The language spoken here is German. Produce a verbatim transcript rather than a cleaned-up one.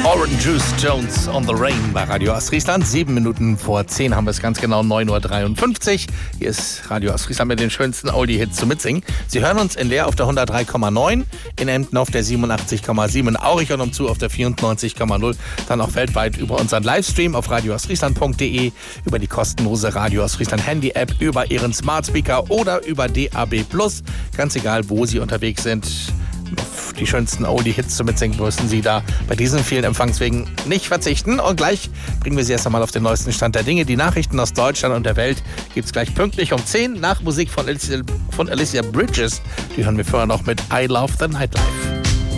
Orange Jones on the Rain bei Radio Ostfriesland. Sieben Minuten vor zehn haben wir es ganz genau, neun Uhr dreiundfünfzig. Hier ist Radio Ostfriesland mit den schönsten Oldie-Hits zum Mitsingen. Sie hören uns in Leer auf der hundertdrei Komma neun, in Emden auf der siebenundachtzig Komma sieben, in Aurich und umzu auf der vierundneunzig Komma null. Dann auch weltweit über unseren Livestream auf radio ostfriesland punkt de, über die kostenlose Radio Ostfriesland Handy-App, über Ihren Smart Speaker oder über D A B plus. Ganz egal, wo Sie unterwegs sind. Auf die schönsten Oldie-Hits zu mitsingen müssen Sie da bei diesen vielen Empfangswegen nicht verzichten. Und gleich bringen wir Sie erst einmal auf den neuesten Stand der Dinge. Die Nachrichten aus Deutschland und der Welt gibt es gleich pünktlich um zehn nach Musik von Alicia, von Alicia Bridges. Die hören wir vorher noch mit I Love the Nightlife.